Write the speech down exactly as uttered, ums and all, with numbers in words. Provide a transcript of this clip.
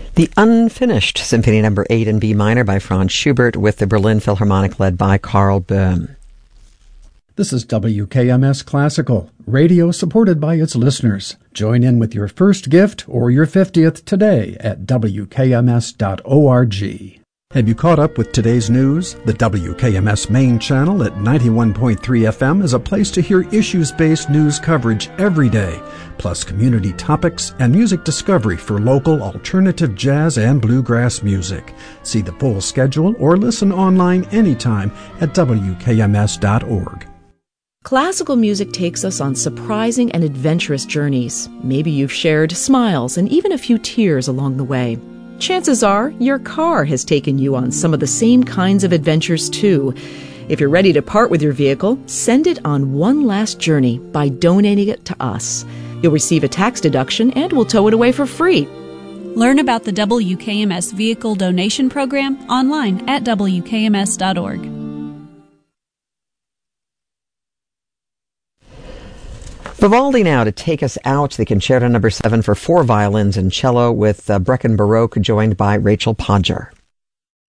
The Unfinished, Symphony Number eight in B minor by Franz Schubert with the Berlin Philharmonic led by Karl Böhm. This is W K M S Classical, radio supported by its listeners. Join in with your first gift or your fiftieth today at W K M S dot org. Have you caught up with today's news? The W K M S main channel at ninety-one point three F M is a place to hear issues-based news coverage every day, plus community topics and music discovery for local alternative jazz and bluegrass music. See the full schedule or listen online anytime at W K M S dot org. Classical music takes us on surprising and adventurous journeys. Maybe you've shared smiles and even a few tears along the way. Chances are your car has taken you on some of the same kinds of adventures too. If you're ready to part with your vehicle, send it on one last journey by donating it to us. You'll receive a tax deduction and we'll tow it away for free. Learn about the W K M S Vehicle Donation Program online at W K M S dot org. Vivaldi now to take us out, the Concerto Number seven for four violins and cello with uh, Brecken Baroque joined by Rachel Podger.